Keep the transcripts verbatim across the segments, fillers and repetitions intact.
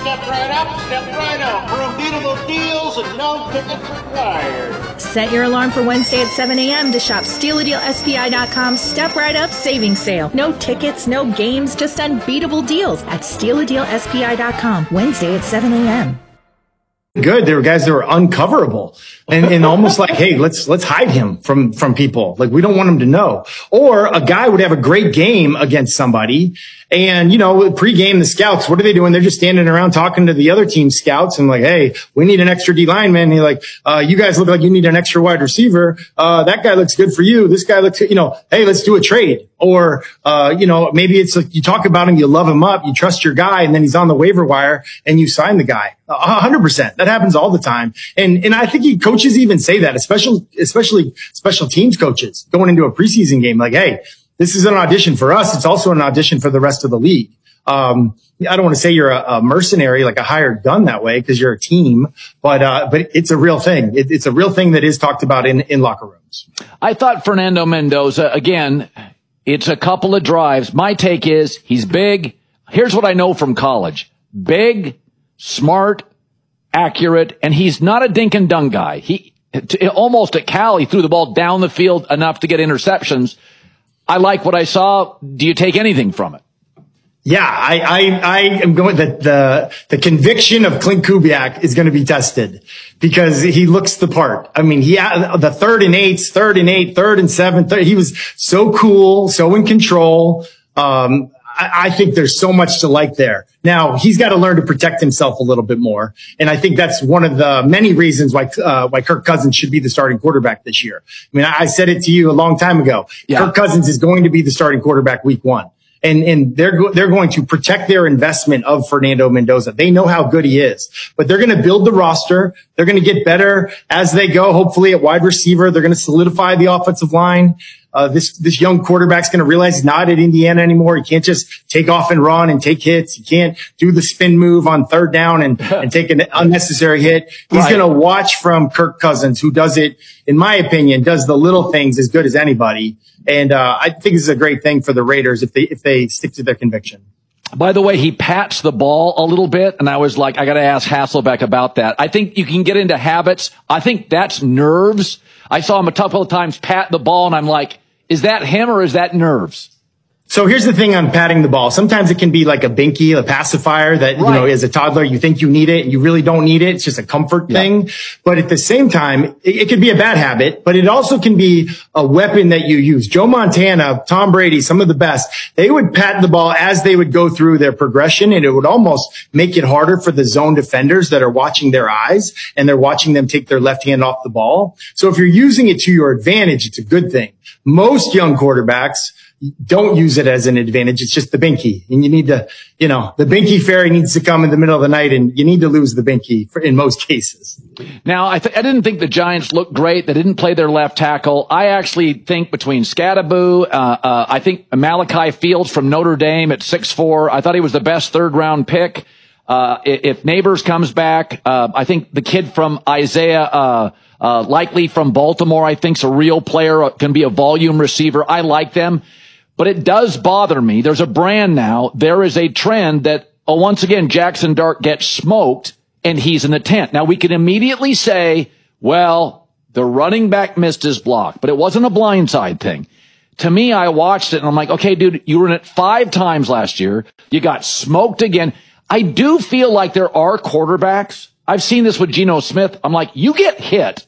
Step right up, step right out for unbeatable deals and no tickets required. Set your alarm for Wednesday at seven a.m. to shop Steal a Deal S P I dot com Step Right Up Savings Sale. No tickets, no games, just unbeatable deals at Steal a Deal S P I dot com Wednesday at seven a.m. Good. There were guys that were uncoverable and, and almost like, hey, let's, let's hide him from, from people. Like, we don't want him to know. Or a guy would have a great game against somebody. And, you know, pregame, the scouts, what are they doing? They're just standing around talking to the other team scouts and like, hey, we need an extra D lineman. And you're like, uh, you guys look like you need an extra wide receiver. Uh, that guy looks good for you. This guy looks, you know, hey, let's do a trade. Or, uh, you know, maybe it's like you talk about him, you love him up, you trust your guy, and then he's on the waiver wire and you sign the guy. A hundred percent. That happens all the time. And, and I think he, coaches even say that, especially, especially special teams coaches going into a preseason game. Like, hey, this is an audition for us. It's also an audition for the rest of the league. Um, I don't want to say you're a, a mercenary, like a hired gun that way, because you're a team, but, uh, but it's a real thing. It, it's a real thing that is talked about in, in locker rooms. I thought Fernando Mendoza, again, it's a couple of drives. My take is he's big. Here's what I know from college. Big, smart, accurate, and he's not a dink and dunk guy. He, t- almost at Cal, he threw the ball down the field enough to get interceptions. I like what I saw. Do you take anything from it? Yeah, I, I, I am going that the, the conviction of Clint Kubiak is going to be tested because he looks the part. I mean, he, the third and eights, third and eight, third and seven, third, he was so cool, so in control. Um, I, I think there's so much to like there. Now he's got to learn to protect himself a little bit more. And I think that's one of the many reasons why, uh, why Kirk Cousins should be the starting quarterback this year. I mean, I, I said it to you a long time ago. Yeah. Kirk Cousins is going to be the starting quarterback week one. And, and they're, go- they're going to protect their investment of Fernando Mendoza. They know how good he is, but they're going to build the roster. They're going to get better as they go. Hopefully at wide receiver, they're going to solidify the offensive line. Uh, this, this young quarterback's going to realize he's not at Indiana anymore. He can't just take off and run and take hits. He can't do the spin move on third down and, and take an unnecessary hit. He's right. going to watch from Kirk Cousins, who does it, in my opinion, does the little things as good as anybody. And, uh, I think this is a great thing for the Raiders if they, if they stick to their conviction. By the way, he pats the ball a little bit, and I was like, I got to ask Hasselbeck about that. I think you can get into habits. I think that's nerves. I saw him a couple of times pat the ball, and I'm like, is that him or is that nerves? So here's the thing on patting the ball. Sometimes it can be like a binky, a pacifier that, right. you know, as a toddler, you think you need it and you really don't need it. It's just a comfort yeah. thing. But at the same time, it, it could be a bad habit, but it also can be a weapon that you use. Joe Montana, Tom Brady, some of the best, they would pat the ball as they would go through their progression, and it would almost make it harder for the zone defenders that are watching their eyes and they're watching them take their left hand off the ball. So if you're using it to your advantage, it's a good thing. Most young quarterbacks don't use it as an advantage. It's just the binky. And you need to, you know, the binky fairy needs to come in the middle of the night, and you need to lose the binky for, in most cases. Now, I, th- I didn't think the Giants looked great. They didn't play their left tackle. I actually think between Scadaboo, uh, uh, I think Malachi Fields from Notre Dame at six foot four, I thought he was the best third round pick. Uh, if Neighbors comes back, uh, I think the kid from Isaiah, uh, uh, likely from Baltimore, I think's a real player, can be a volume receiver. I like them. But it does bother me. There's a brand now. There is a trend that, oh, once again, Jackson Dart gets smoked and he's in the tent. Now we can immediately say, well, the running back missed his block, but it wasn't a blindside thing. To me, I watched it and I'm like, okay, dude, you were in it five times last year. You got smoked again. I do feel like there are quarterbacks. I've seen this with Geno Smith. I'm like, you get hit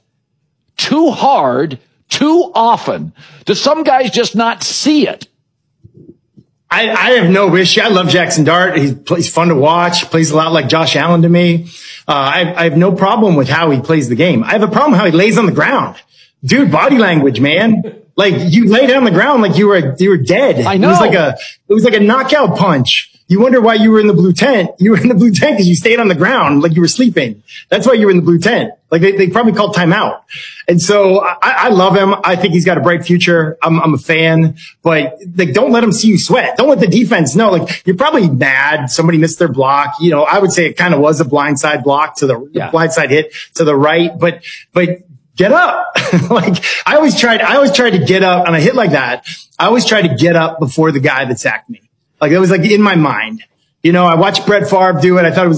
too hard, too often. Do some guys just not see it? I, I have no issue. I love Jackson Dart. He's, he's fun to watch. Plays a lot like Josh Allen to me. Uh, I, I have no problem with how he plays the game. I have a problem how he lays on the ground. Dude, body language, man. Like, you lay down on the ground like you were, you were dead. I know. It was like a, it was like a knockout punch. You wonder why you were in the blue tent. You were in the blue tent because you stayed on the ground like you were sleeping. That's why you were in the blue tent. Like they, they probably called timeout. And so I, I love him. I think he's got a bright future. I'm, I'm a fan, but like, don't let him see you sweat. Don't let the defense know. Like, you're probably mad. Somebody missed their block. You know, I would say it kind of was a blindside block to the, yeah. the blindside hit to the right, but, but get up. Like I always tried, I always tried to get up, and I hit like that. I always tried to get up before the guy that sacked me. Like it was like in my mind. You know, I watched Brett Favre do it. I thought it was